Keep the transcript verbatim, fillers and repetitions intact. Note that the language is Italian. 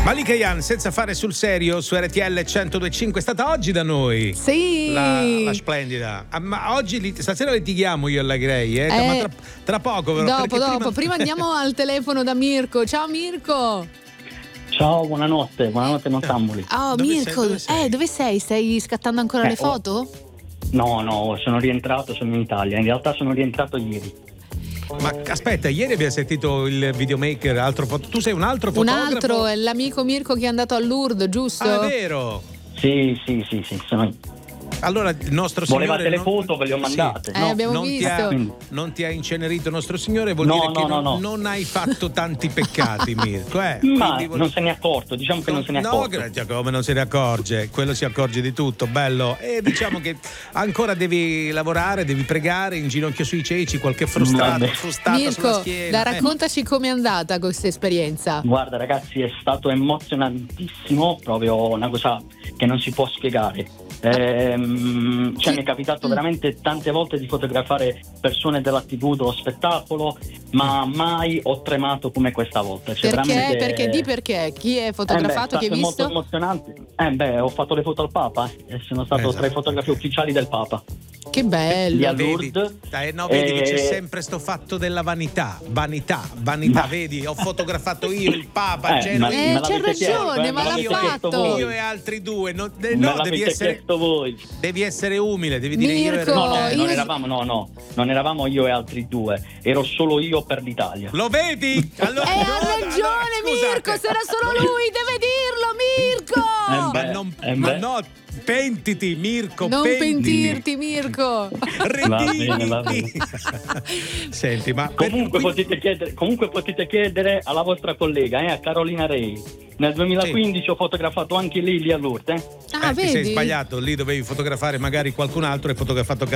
Malika Yan, senza fare sul serio, su R T L centodue e cinque, è stata oggi da noi. Sì. La, la splendida. Ah, ma oggi, li, stasera litighiamo io e la Grey, eh? Eh, Ma tra, tra poco, però. Dopo, dopo. Prima... prima andiamo al telefono da Mirko. Ciao Mirko. Ciao, buonanotte, buonanotte nottambuli. Oh, Dove Mirko, sei? Dove sei? eh, dove sei? Stai scattando ancora Eh, le foto? No, no, sono rientrato, sono in Italia. In realtà sono rientrato ieri. Ma aspetta, ieri abbiamo sentito il videomaker, altro foto. Tu sei un altro Un fotografo? altro, è l'amico Mirko che è andato a Lourdes, giusto? Ah, è vero. Sì, sì, sì, sì, sono io. Allora il nostro Volevate signore le non- foto, ve le ho mandate. Eh, abbiamo non visto. Ti ha, Quindi- non ti ha incenerito il nostro signore, vuol No, dire no, che no, non, no. non hai fatto tanti peccati, Mirko. Eh. Ma Quindi vuol- non se ne è accorto, diciamo che non se ne è No, accorto. grazie, come non se ne accorge, quello si accorge di tutto, bello. E diciamo che ancora devi lavorare, devi pregare in ginocchio sui ceci, qualche frustrato, Vabbè. frustata sulla Mirko, schiena. da eh. raccontaci com'è andata questa esperienza. Guarda ragazzi, è stato emozionantissimo, proprio una cosa che non si può spiegare. Ehm, cioè mi è capitato veramente tante volte di fotografare persone della tivù, dello spettacolo, ma mai ho tremato come questa volta. Cioè, Perché? veramente- Perché di perché? Chi è fotografato? Eh beh, Chi è hai stato visto? molto emozionante. Eh beh, ho fatto le foto al Papa e sono stato Esatto. tra i fotografi ufficiali del Papa. Che Lì bello. a Vedi, Lourdes. eh, no, vedi che c'è Eh, sempre sto fatto della vanità, vanità, vanità, Ma- vedi, ho fotografato io il Papa, Eh, c'ero ma- io. Eh, me c'ha l'avete chiesto, ragione, eh, ma me l'ha l'avete chiesto fatto. voi. Io e altri due, no, eh, Me no, devi l'avete essere, chiesto voi. devi essere umile, devi dire io Mirko, ero. No, no, io- non eravamo, no, no, non eravamo io e altri due, ero solo io per l'Italia. Lo vedi? Allora, Eh, no, ha ragione allora, scusate. Mirko, se era solo lui, deve dirlo Mirko. Eh, Ma, beh, non, eh, ma beh. no, pentiti, Mirko, Non pentiti. pentirti Mirko. Va bene, va bene. Senti, ma per- Comunque quindi- potete chiedere, comunque potete chiedere alla vostra collega, eh, a Carolina Rei. Nel duemilaquindici ho fotografato anche lì lì a Lourdes. Eh. Ah, eh, ti sei vedi? sbagliato, lì dovevi fotografare magari qualcun altro e fotografato